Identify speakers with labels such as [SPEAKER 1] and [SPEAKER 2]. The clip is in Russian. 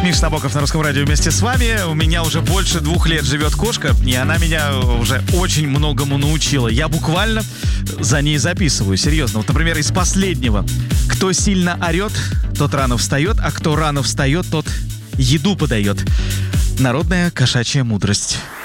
[SPEAKER 1] Миша Набоков на Русском радио вместе с вами. У меня уже больше 2 лет живет кошка, и она меня уже очень многому научила. Я буквально за ней записываю, серьезно. Вот, например, из последнего. Кто сильно орет, тот рано встает, а кто рано встает, тот еду подает. Народная кошачья мудрость.